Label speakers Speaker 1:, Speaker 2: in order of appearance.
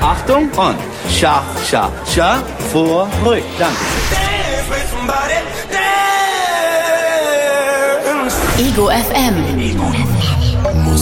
Speaker 1: Achtung und Scha, Scha, Scha, vor, ruhig. Danke.
Speaker 2: Ego FM.